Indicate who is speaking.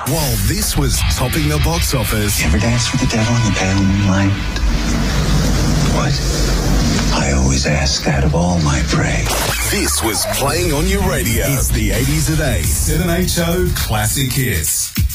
Speaker 1: While this was topping the box office.
Speaker 2: You ever dance with the devil in the pale moonlight? What? I always ask that of all my prey.
Speaker 1: This was playing on your radio. It's the 80s at 8. 7HO Classic Hits.